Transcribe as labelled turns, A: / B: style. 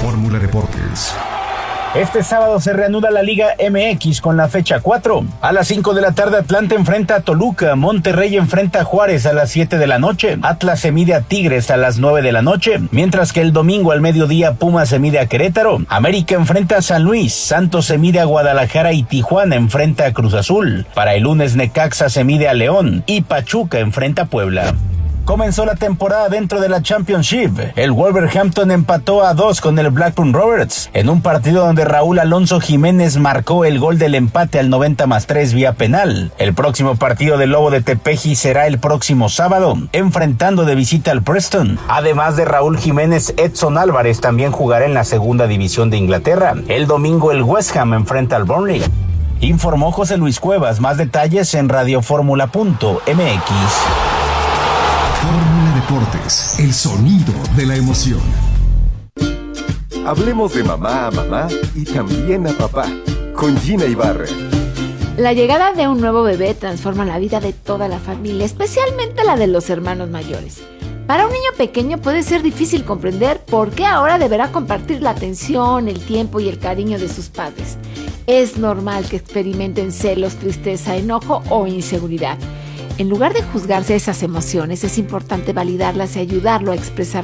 A: Fórmula Deportes.
B: Este sábado se reanuda la Liga MX con la fecha 4. A las 5 de la tarde Atlanta enfrenta a Toluca, Monterrey enfrenta a Juárez a las 7 de la noche, Atlas se mide a Tigres a las 9 de la noche, mientras que el domingo al mediodía Pumas se mide a Querétaro, América enfrenta a San Luis, Santos se mide a Guadalajara y Tijuana enfrenta a Cruz Azul. Para el lunes Necaxa se mide a León y Pachuca enfrenta a Puebla. Comenzó la temporada dentro de la Championship. El Wolverhampton empató a 2 con el Blackburn Rovers, en un partido donde Raúl Alonso Jiménez marcó el gol del empate al 90+3 vía penal. El próximo partido del Lobo de Tepeji será el próximo sábado, enfrentando de visita al Preston. Además de Raúl Jiménez, Edson Álvarez también jugará en la segunda división de Inglaterra. El domingo el West Ham enfrenta al Burnley. Informó José Luis Cuevas. Más detalles en radioformula.mx.
A: Fórmula Deportes, el sonido de la emoción.
C: Hablemos de mamá a mamá y también a papá, con Gina Ibarra.
D: La llegada de un nuevo bebé transforma la vida de toda la familia, especialmente la de los hermanos mayores. Para un niño pequeño puede ser difícil comprender por qué ahora deberá compartir la atención, el tiempo y el cariño de sus padres. Es normal que experimenten celos, tristeza, enojo o inseguridad. En lugar de juzgarse esas emociones, es importante validarlas y ayudarlo a expresar